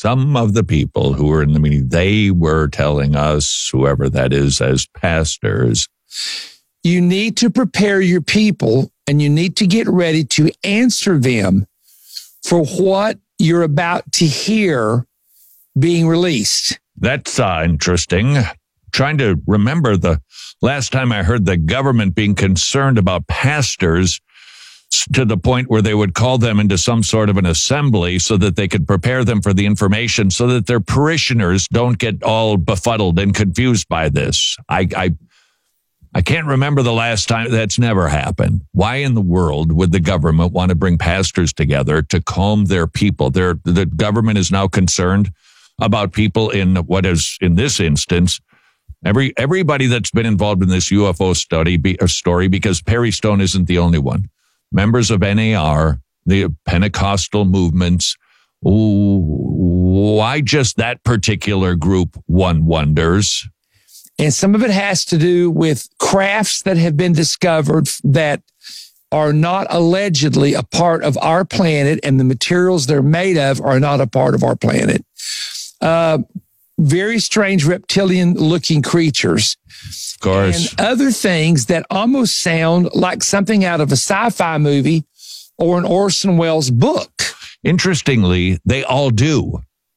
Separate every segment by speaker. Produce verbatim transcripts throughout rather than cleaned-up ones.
Speaker 1: some of the people who were in the meeting, they were telling us, whoever that is, as pastors,
Speaker 2: you need to prepare your people and you need to get ready to answer them for what you're about to hear being released.
Speaker 1: That's uh, interesting. Trying to remember the last time I heard the government being concerned about pastors to the point where they would call them into some sort of an assembly so that they could prepare them for the information so that their parishioners don't get all befuddled and confused by this. I, I, I can't remember the last time. That's never happened. Why in the world would the government want to bring pastors together to calm their people? They're, the government is now concerned about people in what is, in this instance, every everybody that's been involved in this U F O study be, or story, because Perry Stone isn't the only one. Members of N A R, the Pentecostal movements. Ooh, why just that particular group, one wonders?
Speaker 2: And some of it has to do with crafts that have been discovered that are not allegedly a part of our planet, and the materials they're made of are not a part of our planet. Uh, very strange reptilian-looking creatures.
Speaker 1: Of course.
Speaker 2: And other things that almost sound like something out of a sci-fi movie or an Orson Welles book.
Speaker 1: Interestingly, they all do.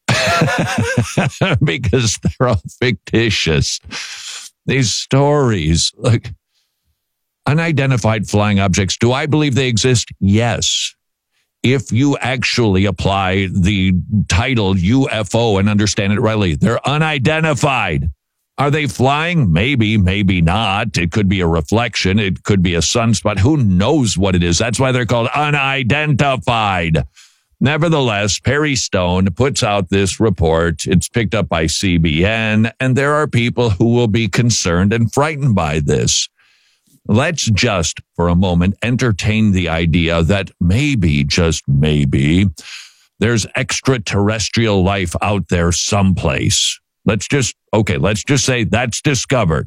Speaker 1: Because they're all fictitious. These stories, like unidentified flying objects, do I believe they exist? Yes. If you actually apply the title U F O and understand it rightly, they're unidentified. Are they flying? Maybe, maybe not. It could be a reflection. It could be a sunspot. Who knows what it is? That's why they're called unidentified. Nevertheless, Perry Stone puts out this report. It's picked up by C B N, and there are people who will be concerned and frightened by this. Let's just, for a moment, entertain the idea that maybe, just maybe, there's extraterrestrial life out there someplace. Let's just, okay, let's just say that's discovered.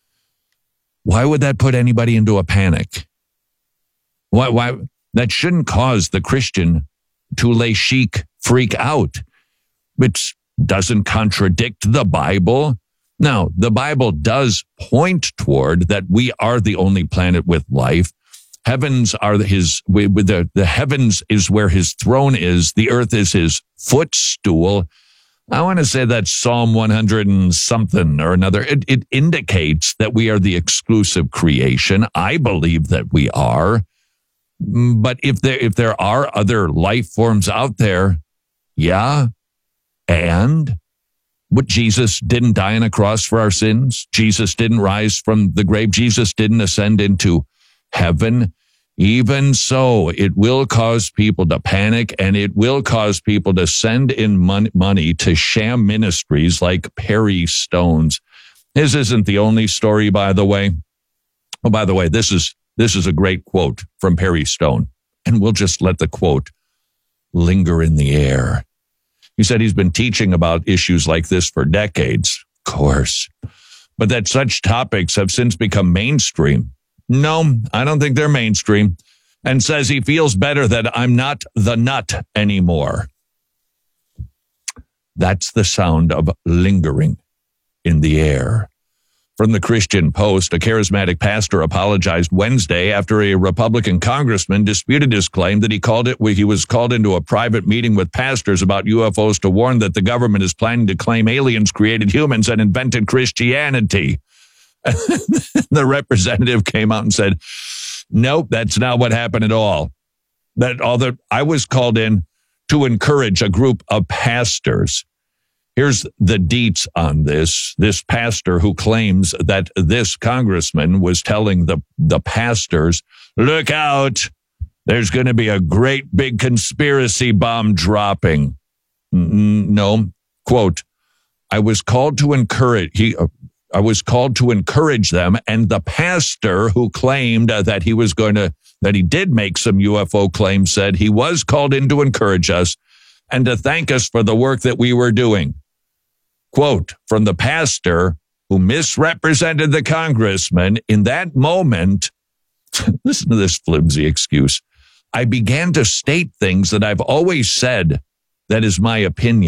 Speaker 1: Why would that put anybody into a panic? Why, why, that shouldn't cause the Christian to lay chic freak out. It doesn't contradict the Bible. Now, the Bible does point toward that we are the only planet with life. Heavens are his, with the, the heavens is where his throne is. The earth is his footstool. I want to say that's Psalm one hundred and something or another. It, it indicates that we are the exclusive creation. I believe that we are. But if there, if there are other life forms out there, yeah, and what, Jesus didn't die on a cross for our sins. Jesus didn't rise from the grave. Jesus didn't ascend into heaven. Even so, it will cause people to panic, and it will cause people to send in mon- money to sham ministries like Perry Stone's. His isn't the only story, by the way. Oh, by the way, this is this is a great quote from Perry Stone, and we'll just let the quote linger in the air. He said he's been teaching about issues like this for decades, of course, but that such topics have since become mainstream. No, I don't think they're mainstream. And says he feels better that I'm not the nut anymore. That's the sound of lingering in the air. From the Christian Post, a charismatic pastor apologized Wednesday after a Republican congressman disputed his claim that he called it he was called into a private meeting with pastors about U F Os to warn that the government is planning to claim aliens created humans and invented Christianity. The representative came out and said, nope, that's not what happened at all. That all that I was called in to encourage a group of pastors. Here's the deets on this. This pastor who claims that this congressman was telling the, the pastors, look out, there's going to be a great big conspiracy bomb dropping. No, quote, I was called to encourage, he, I was called to encourage them, and the pastor who claimed uh, that he was going to, that he did make some U F O claims said he was called in to encourage us and to thank us for the work that we were doing. Quote, from the pastor who misrepresented the congressman in that moment, listen to this flimsy excuse, I began to state things that I've always said that is my opinion.